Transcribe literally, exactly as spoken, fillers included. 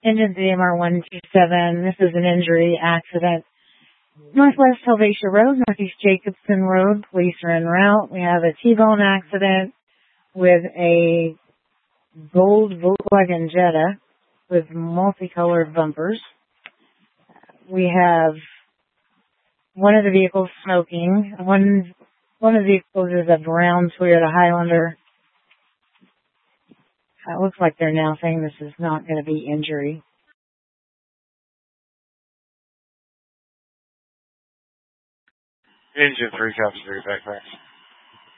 Engine D M R one two seven. This is an injury accident. Northwest Helvetia Road, Northeast Jacobson Road. Police are en route. We have a T-bone accident with a gold Volkswagen Jetta with multicolored bumpers. We have one of the vehicles smoking. One one of the vehicles is a brown Toyota Highlander. It looks like they're now saying this is not going to be injury. Engine three, copy three, backpacks.